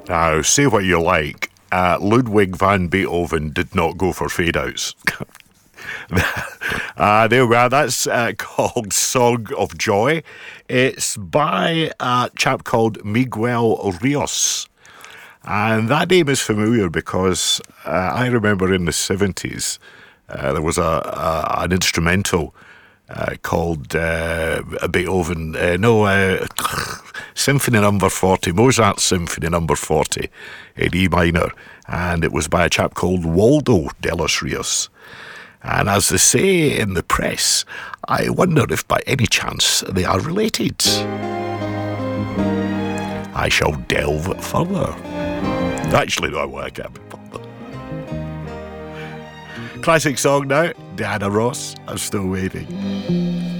Now, say what you like. Ludwig van Beethoven did not go for fade-outs. There we are. That's called Song of Joy. It's by a chap called Miguel Rios. And that name is familiar because I remember in the 70s there was an instrumental called Beethoven, Symphony Number 40, Mozart's Symphony Number 40 in E minor. And it was by a chap called Waldo de los Rios. And as they say in the press, I wonder if by any chance they are related. I shall delve further. Actually, no, I can't be bothered. Classic song now, Diana Ross, I'm Still Waiting.